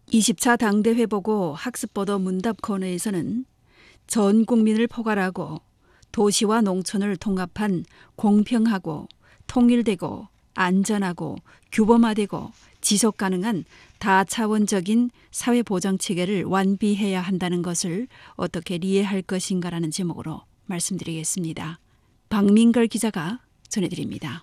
20차 당대회 보고 학습보도 문답 코너에서는 전 국민을 포괄하고 도시와 농촌을 통합한 공평하고 통일되고 안전하고 규범화되고 지속가능한 다차원적인 사회보장체계를 완비해야 한다는 것을 어떻게 이해할 것인가라는 제목으로 말씀드리겠습니다. 박민걸 기자가 전해드립니다.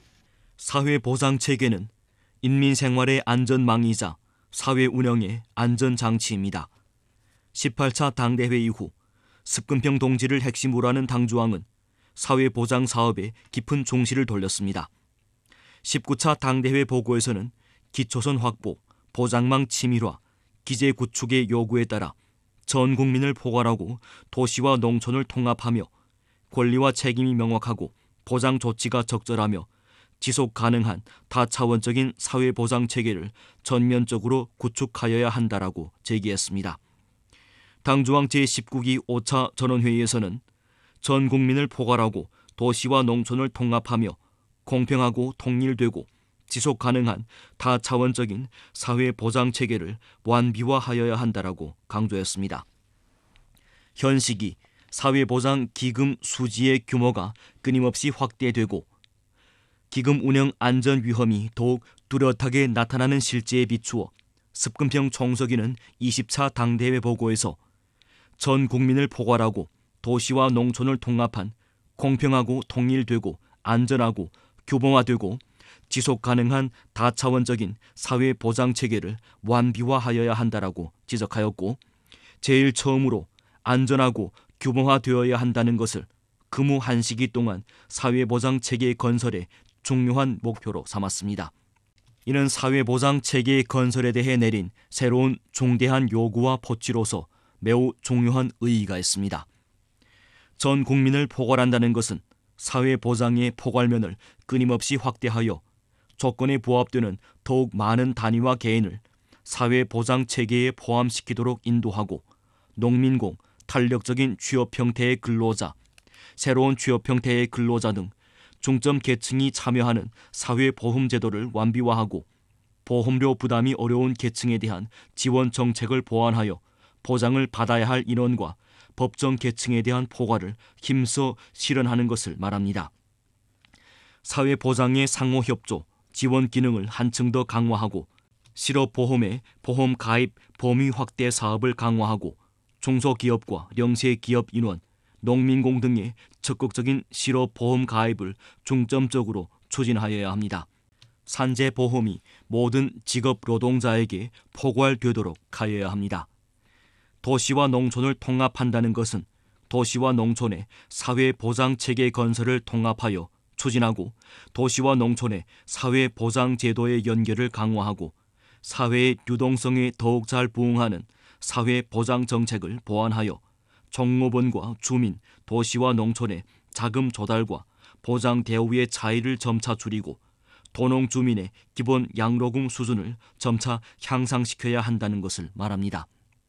사회보장체계는 인민생활의 안전망이자 사회 운영의 안전장치입니다. 18차 당대회 이후 습근평 동지를 핵심으로 하는 당조항은 사회보장 사업에 깊은 총시를 돌렸습니다. 19차 당대회 보고에서는 기초선 확보, 보장망 치밀화, 기재 구축의 요구에 따라 전 국민을 포괄하고 도시와 농촌을 통합하며 권리와 책임이 명확하고 보장 조치가 적절하며 지속 가능한 다차원적인 사회보장 체계를 전면적으로 구축하여야 한다라고 제기했습니다. 당조항 제19기 5차 전원회의에서는 전 국민을 포괄하고 도시와 농촌을 통합하며 공평하고 통일되고 지속 가능한 다차원적인 사회보장 체계를 완비화하여야 한다라고 강조했습니다. 현 시기 사회보장 기금 수지의 규모가 끊임없이 확대되고 기금 운영 안전 위험이 더욱 뚜렷하게 나타나는 실제에 비추어 습근평 총서기는 20차 당대회 보고에서 전 국민을 포괄하고 도시와 농촌을 통합한 공평하고 통일되고 안전하고 규범화되고 지속 가능한 다차원적인 사회보장체계를 완비화하여야 한다라고 지적하였고, 제일 처음으로 안전하고 규범화되어야 한다는 것을 근무 한 시기 동안 사회보장체계 건설의 중요한 목표로 삼았습니다. 이는 사회보장체계 건설에 대해 내린 새로운 중대한 요구와 포치로서 매우 중요한 의의가 있습니다. 전 국민을 포괄한다는 것은 사회보장의 포괄면을 끊임없이 확대하여 조건에 부합되는 더욱 많은 단위와 개인을 사회보장체계에 포함시키도록 인도하고 농민공, 탄력적인 취업 형태의 근로자, 새로운 취업 형태의 근로자 등 중점 계층이 참여하는 사회보험제도를 완비화하고 보험료 부담이 어려운 계층에 대한 지원 정책을 보완하여 보장을 받아야 할 인원과 법정 계층에 대한 포괄을 힘써 실현하는 것을 말합니다. 사회보장의 상호협조, 지원 기능을 한층 더 강화하고 실업보험의 보험 가입 범위 확대 사업을 강화하고 중소기업과 영세기업 인원, 농민공 등의 적극적인 실업보험 가입을 중점적으로 추진하여야 합니다. 산재보험이 모든 직업 노동자에게 포괄되도록 하여야 합니다. 도시와 농촌을 통합한다는 것은 도시와 농촌의 사회보장체계 건설을 통합하여 추진하고 도시와 농촌의 사회보장제도의 연결을 강화하고 사회의 유동성에 더욱 잘 부응하는 사회보장정책을 보완하여 종업원과 주민, 도시와 농촌의 자금 조달과 보장 대우의 차이를 점차 줄이고 도농 주민의 기본 양로금 수준을 점차 향상시켜야 한다는 것을 말합니다.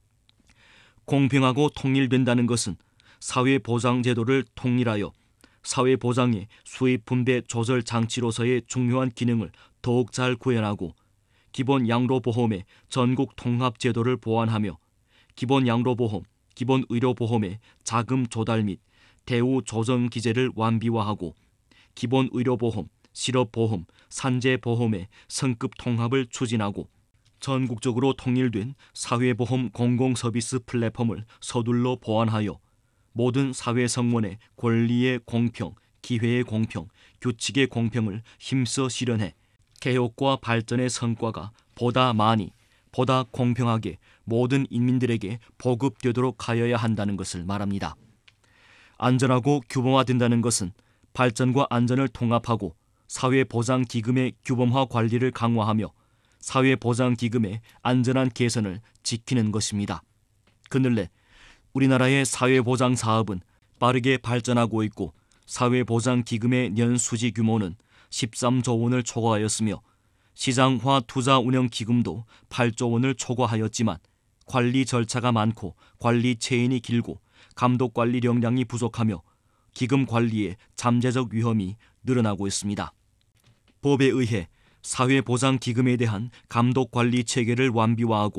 공평하고 통일된다는 것은 사회보장제도를 통일하여 사회보장의 수입 분배 조절 장치로서의 중요한 기능을 더욱 잘 구현하고 기본 양로보험의 전국 통합제도를 보완하며 기본 양로보험, 기본 의료보험의 자금 조달 및 대우 조정 기제를 완비화하고 기본 의료보험, 실업보험, 산재보험의 성급 통합을 추진하고 전국적으로 통일된 사회보험 공공서비스 플랫폼을 서둘러 보완하여 모든 사회성원의 권리의 공평, 기회의 공평, 규칙의 공평을 힘써 실현해 개혁과 발전의 성과가 보다 많이, 보다 공평하게 모든 인민들에게 보급되도록 하여야 한다는 것을 말합니다. 안전하고 규범화된다는 것은 발전과 안전을 통합하고 사회보장기금의 규범화 관리를 강화하며 사회보장기금의 안전한 개선을 지키는 것입니다. 그늘래 우리나라의 사회보장 사업은 빠르게 발전하고 있고 사회보장기금의 연수지 규모는 13조 원을 초과하였으며 시장화 투자운영기금도 8조 원을 초과하였지만 관리 절차가 많고 관리 체인이 길고 감독관리 역량이 부족하며 기금 관리의 잠재적 위험이 늘어나고 있습니다. 법에 의해 사회보장기금에 대한 감독관리 체계를 완비화하고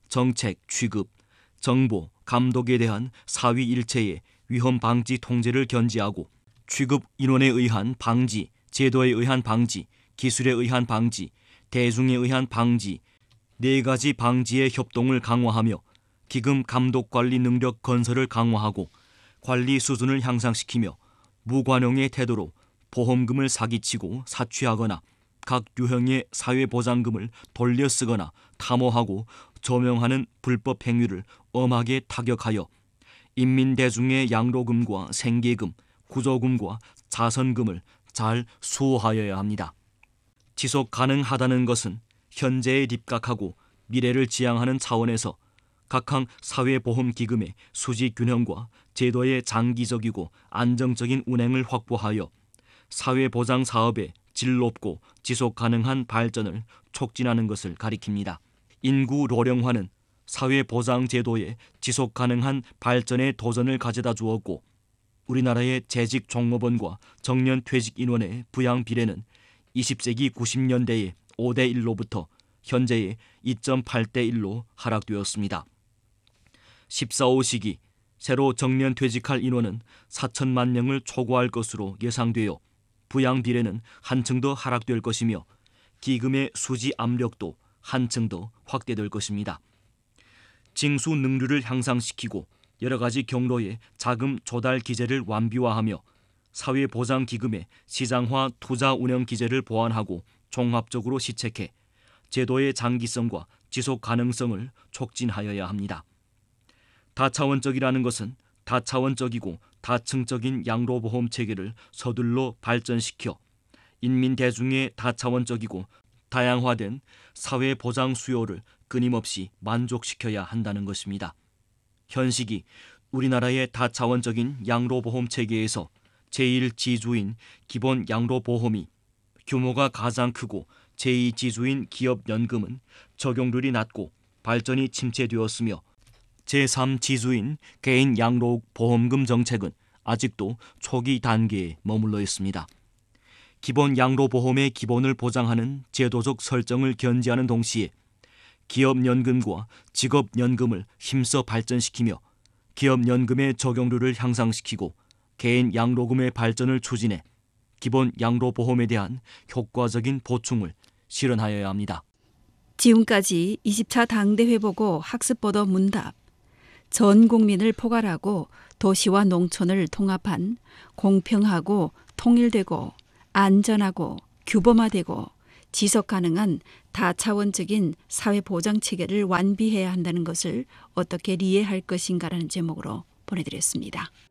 정책, 취급, 정보, 감독에 대한 사위 일체의 위험 방지 통제를 견지하고 취급 인원에 의한 방지, 제도에 의한 방지, 기술에 의한 방지, 대중에 의한 방지, 네 가지 방지의 협동을 강화하며 기금 감독 관리 능력 건설을 강화하고 관리 수준을 향상시키며 무관용의 태도로 보험금을 사기치고 사취하거나 각 유형의 사회보장금을 돌려쓰거나 탐호하고 조명하는 불법 행위를 엄하게 타격하여 인민대중의 양로금과 생계금, 구조금과 자선금을 잘 수호하여야 합니다. 지속 가능하다는 것은 현재에 입각하고 미래를 지향하는 차원에서 각항 사회보험기금의 수지 균형과 제도의 장기적이고 안정적인 운행을 확보하여 사회보장 사업의 질 높고 지속 가능한 발전을 촉진하는 것을 가리킵니다. 인구 노령화는 사회보장 제도의 지속 가능한 발전의 도전을 가져다 주었고 우리나라의 재직 종업원과 정년 퇴직 인원의 부양 비례는 20세기 90년대의 5대 1로부터 현재의 2.8대 1로 하락되었습니다. 14.5시기 새로 정년 퇴직할 인원은 4천만 명을 초과할 것으로 예상되어 부양 비례는 한층 더 하락될 것이며 기금의 수지 압력도 한층 더 확대될 것입니다. 징수 능률을 향상시키고 여러 가지 경로의 자금 조달 기제를 완비화하며 사회보장기금의 시장화 투자 운영 기제를 보완하고 종합적으로 시책해 제도의 장기성과 지속 가능성을 촉진하여야 합니다. 다차원적이라는 것은 다차원적이고 다층적인 양로보험 체계를 서둘러 발전시켜 인민대중의 다차원적이고 다양화된 사회보장 수요를 끊임없이 만족시켜야 한다는 것입니다. 현 시기 우리나라의 다차원적인 양로보험 체계에서 제1지주인 기본 양로보험이 규모가 가장 크고 제2지주인 기업연금은 적용률이 낮고 발전이 침체되었으며 제3지주인 개인 양로보험금 정책은 아직도 초기 단계에 머물러 있습니다. 기본 양로보험의 기본을 보장하는 제도적 설정을 견지하는 동시에 기업연금과 직업연금을 힘써 발전시키며 기업연금의 적용률을 향상시키고 개인 양로금의 발전을 추진해 기본 양로보험에 대한 효과적인 보충을 실현하여야 합니다. 지금까지 20차 당대회 보고 학습보도 문답, 전 국민을 포괄하고 도시와 농촌을 통합한 공평하고 통일되고 안전하고 규범화되고 지속 가능한 다차원적인 사회보장체계를 완비해야 한다는 것을 어떻게 이해할 것인가라는 제목으로 보내드렸습니다.